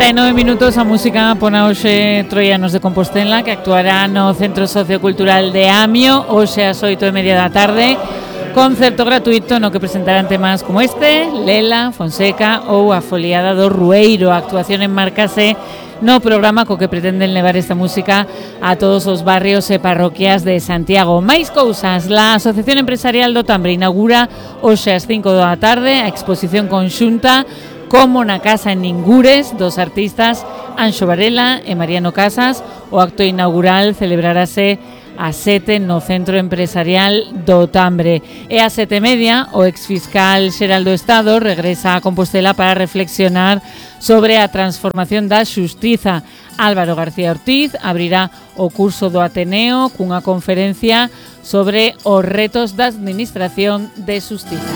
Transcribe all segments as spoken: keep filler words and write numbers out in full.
trinta e nove minutos a música pon a hoxe Troianos de Compostela, que actuará no Centro Sociocultural de Amio hoxe ás oito e media da tarde, concerto gratuito no que presentarán temas como este, Lela, Fonseca ou A Foliada do Rueiro. A actuación enmarcase no programa co que pretenden levar esta música a todos os barrios e parroquias de Santiago. Máis cousas, la Asociación Empresarial do Tambre inaugura hoxe ás cinco da tarde a exposición conxunta Como na Casa en Ningures dos artistas Anxo Varela e Mariano Casas. O acto inaugural celebrarase a sete no Centro Empresarial do Tambre. E a sete e media, o exfiscal xeral do Estado regresa a Compostela para reflexionar sobre a transformación da xustiza. Álvaro García Ortiz abrirá o curso do Ateneo cunha conferencia sobre os retos da administración de xustiza.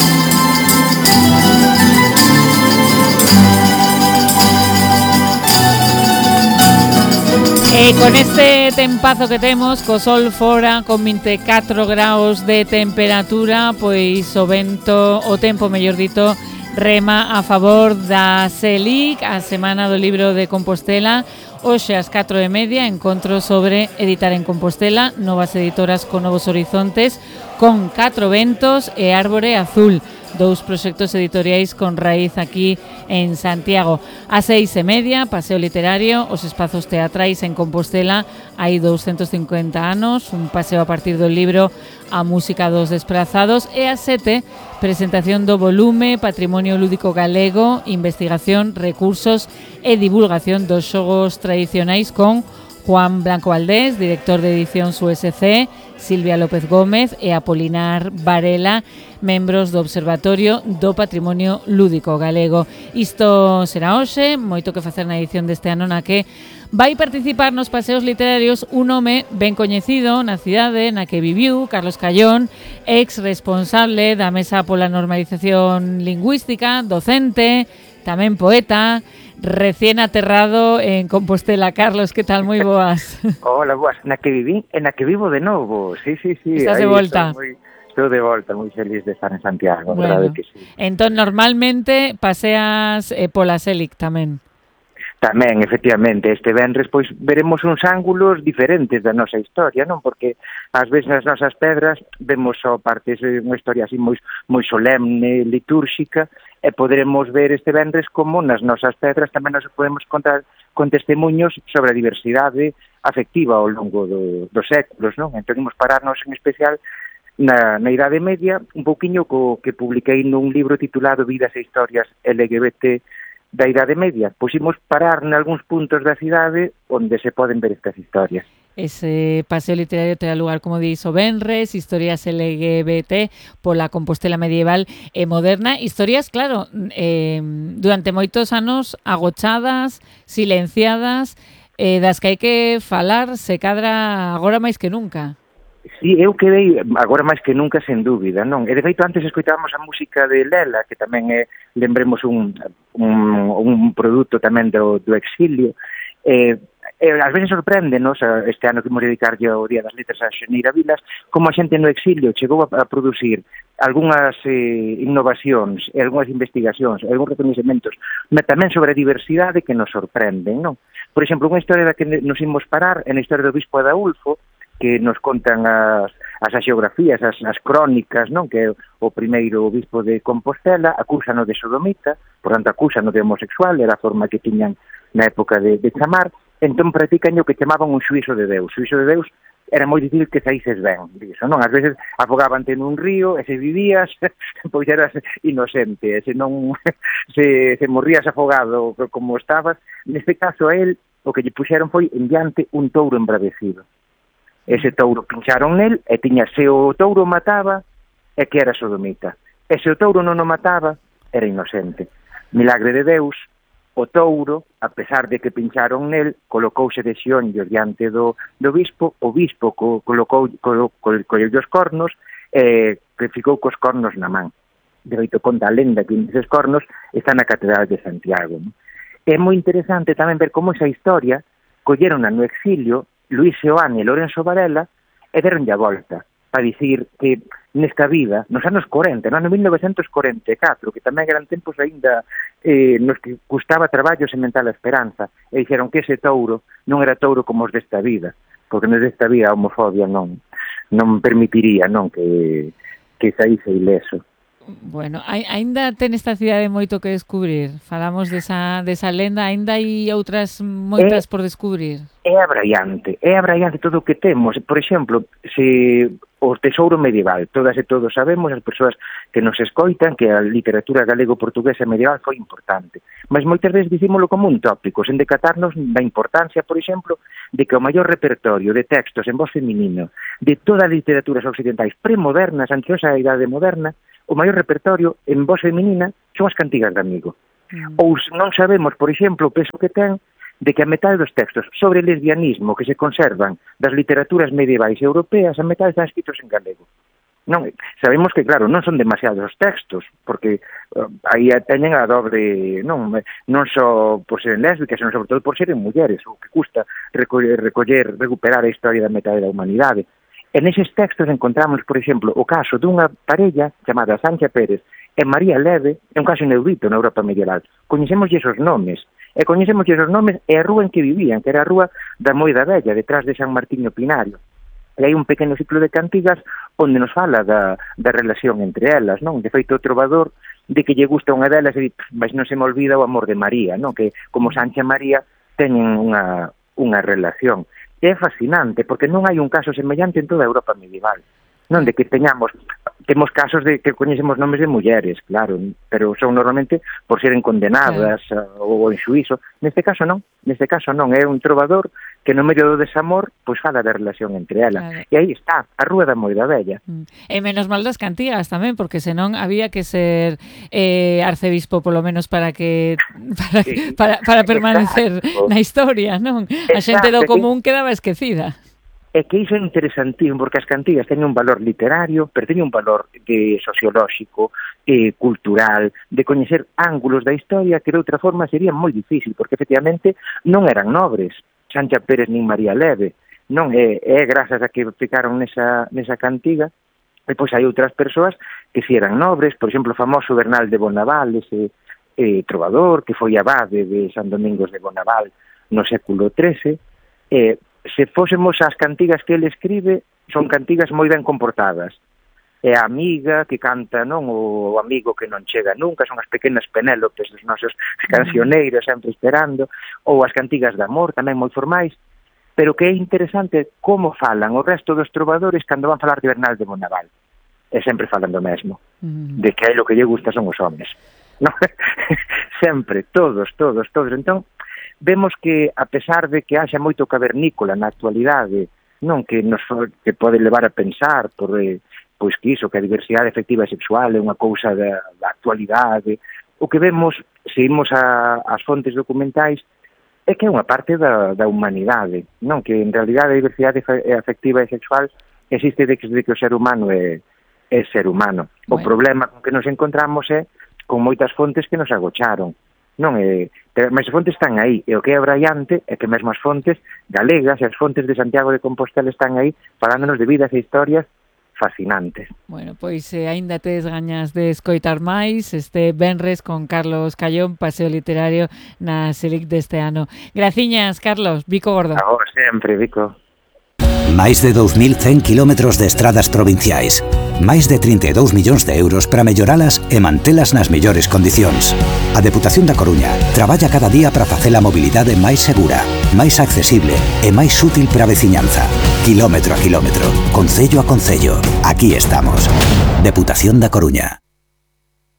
E con este tempazo que temos, co sol fora, con vinte e catro graus de temperatura, pois o vento, o tempo, mellor dito, rema a favor da CELIC, a Semana do Libro de Compostela. Hoxe ás catro e media, encontro sobre editar en Compostela, novas editoras con novos horizontes, con Catro Ventos e Árbore Azul, dous proxectos editoriais con raíz aquí en Santiago. A seis e media, paseo literario, os espazos teatrais en Compostela, hai douscentos cincuenta anos, un paseo a partir do libro A Música dos Desprazados, e a sete, presentación do volume Patrimonio Lúdico Galego, investigación, recursos e divulgación dos xogos tradicionais con Juan Blanco Valdés, director de edición U S C, Silvia López Gómez e Apolinar Varela, membros do Observatorio do Patrimonio Lúdico Galego. Isto será hoxe, moito que facer na edición deste ano na que vai participar nos paseos literarios un home ben coñecido na cidade na que viviu, Carlos Callón, ex responsable da Mesa pola Normalización Lingüística, docente, tamén poeta, recién aterrado en Compostela. Carlos, que tal? Moi boas. Hola, boas. Na que viví, en na que vivo de novo. Sí, sí, sí. Estás de volta. Estou, moi, estou de volta, moi feliz de estar en Santiago, bueno, verdade que sí. Entón, normalmente paseas eh, pola CELIC tamén. Tamén, efectivamente, este venres pois veremos uns ángulos diferentes da nosa historia, non? Porque ás veces nas nosas pedras vemos só partes de unha historia así moi, moi solemne, litúrxica, e poderemos ver este venres como nas nosas pedras tamén nos podemos contar con testemunhos sobre a diversidade afectiva ao longo do, dos séculos, non? Entón, imos pararnos en especial na, na Idade Media, un pouquiño co que publiquei nun libro titulado Vidas e Historias L G B T da Idade Media. Pois imos parar nalgúns puntos da cidade onde se poden ver estas historias. Ese paseo literario terá lugar, como dís, o venres, historias L G B T pola Compostela medieval e moderna. Historias, claro, eh, durante moitos anos agochadas, silenciadas, eh, das que hai que falar se cadra agora máis que nunca. Sí, eu quedei agora máis que nunca, sen dúbida, non? E de feito antes escoitábamos a música de Lela, que tamén é, lembremos, un, un, un produto tamén do, do exilio. Eh, eh, ás veces sorpréndenos, este ano que imos dedicarlle ao Día das Letras a Xeneira Vilas, como a xente no exilio chegou a, a producir algunhas eh, innovacións, e algunhas investigacións, e algúns recoñecementos, mas tamén sobre a diversidade que nos sorprenden, non? Por exemplo, unha historia da que nos imos parar é na historia do Bispo Adaulfo, que nos contan as, as axiografías, as, as crónicas, non? Que é o primeiro obispo de Compostela, acúsano de sodomita, por tanto acúsano de homosexual, era a forma que tiñan na época de, de chamar, entón practican o que chamaban un xuízo de Deus. O xuízo de Deus era moi difícil que saíses ben, diso, non? Ás veces afogabante nun río, e se vivías, pois eras inocente, e se non se, se morrías afogado como estabas, neste caso a él, o que lle puxeron foi en diante un touro embravecido. Ese touro pincharon nel, e tiña, se o touro mataba, é que era sodomita. E se o touro non o mataba, era inocente. Milagre de Deus, o touro, a pesar de que pincharon nel, colocouse de xeonllo diante do, do bispo, o bispo co, colocou, colo, col, colle os cornos, e que ficou cos cornos na man. De feito, conta a lenda que eses cornos está na Catedral de Santiago. Non? É moi interesante tamén ver como esa historia colleron no exilio Luis Seoane e Lorenzo Varela e deronlle a volta para dicir que nesta vida, nos anos corenta, no ano mil novecentos corenta e catro, que tamén eran tempos aínda eh, nos que custaba traballo sementar a esperanza, e dixeron que ese touro non era touro como os desta vida, porque nos desta vida a homofobia non non permitiría, non, que que saíse ileso. Bueno, aínda ten esta cidade moito que descubrir. Falamos desa, desa lenda, aínda hai outras moitas é, por descubrir. É abraiante, é abraiante todo o que temos. Por exemplo, se o tesouro medieval, todas e todos sabemos, as persoas que nos escoitan, que a literatura galego-portuguesa medieval foi importante. Mas moitas veces dicímolo como un tópico, sen decatarnos da importancia, por exemplo, de que o maior repertorio de textos en voz feminino de todas as literaturas occidentais premodernas, antes da idade moderna, o maior repertorio en voz feminina son as cantigas de Amigo. Mm. Ou non sabemos, por exemplo, o peso que ten de que a metade dos textos sobre lesbianismo que se conservan das literaturas medievais europeas, a metade están escritos en galego. Non, sabemos que, claro, non son demasiados os textos, porque uh, aí teñen a dobre, non, non só por ser lésbicas, senón sobre todo por serem mulleres, o que custa recoller, recoller, recuperar a historia da metade da humanidade. E neses textos encontramos, por exemplo, o caso dunha parella chamada Sancha Pérez e María Leve, é un caso inaudito na Europa medieval. Coñecemos esos nomes, e coñecemos esos nomes e a rúa en que vivían, que era a rúa da Moida Vella, detrás de San Martiño Pinario. E hai un pequeno ciclo de cantigas onde nos fala da, da relación entre elas, non? De feito, o trovador de que lle gusta unha delas e di, mas non se me olvida o amor de María, non? Que como Sancha e María teñen unha, unha relación. É fascinante, porque non hai un caso semellante en toda a Europa medieval. Non de que teñamos, temos casos de que coñecemos nomes de mulleres, claro, pero son normalmente por seren condenadas claro. ou en xuízo. Neste caso non, neste caso non, é un trovador que no medio do desamor, pois fala da relación entre elas. Claro. E aí está, a rúa da Moida Vella. Mm. E menos mal das cantigas tamén, porque senón había que ser eh, arcebispo polo menos para que para, sí. para, para permanecer Exacto. na historia, non? Exacto. A xente do común quedaba esquecida. É que iso é interesantísimo, porque as cantigas teñen un valor literario, pero teñen un valor de sociolóxico, eh, cultural, de coñecer ángulos da historia que de outra forma sería moi difícil, porque efectivamente non eran nobres, Sancha Pérez nin María Leve, non é, é grazas a que ficaron nesa, nesa cantiga, e pois hai outras persoas que si eran nobres, por exemplo, o famoso Bernal de Bonaval, ese eh, trovador que foi abade de San Domingos de Bonaval no século trece, e eh, se fósemos as cantigas que ele escribe, son cantigas moi ben comportadas. É a amiga que canta, non, o amigo que non chega nunca, son as pequenas Penélopes dos nosos cancioneiros sempre esperando, ou as cantigas de amor, tamén moi formais, pero que é interesante como falan o resto dos trovadores cando van falar de Bernal de Bonaval. E sempre falan do mesmo, mm. de que aí o que lle gusta son os homes. Non? Sempre, todos, todos, todos. Entón, vemos que, a pesar de que haxa moito cavernícola na actualidade, non, que nos que pode levar a pensar por eh, pois que iso, que a diversidade afectiva e sexual é unha cousa da, da actualidade, o que vemos, se imos a, as fontes documentais, é que é unha parte da, da humanidade, non, que en realidade a diversidade afectiva e sexual existe desde que o ser humano é, é ser humano. Bueno. O problema con que nos encontramos é con moitas fontes que nos agocharon, non é, mas as fontes están aí, e o que é abraiante é que mesmo as fontes galegas e as fontes de Santiago de Compostela están aí falándonos de vidas e historias fascinantes. Bueno, pois eh, aínda tedes gañas de escoitar máis este venres con Carlos Callón, paseo literario na Selic deste ano. Graciñas, Carlos, Vico Gordo. Agora sempre, Vico. Máis de dous mil cen kilómetros de estradas provinciais. Máis de trinta e dous millóns de euros para melloralas e mantelas nas mellores condicións. A Deputación da Coruña traballa cada día para facer a mobilidade máis segura, máis accesible e máis útil para a veciñanza. Kilómetro a kilómetro, concello a concello. Aquí estamos. Deputación da Coruña.